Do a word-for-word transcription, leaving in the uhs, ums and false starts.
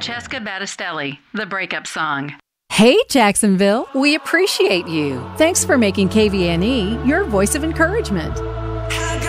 Francesca Battistelli, The Breakup Song. Hey, Jacksonville, we appreciate you. Thanks for making K V N E your voice of encouragement.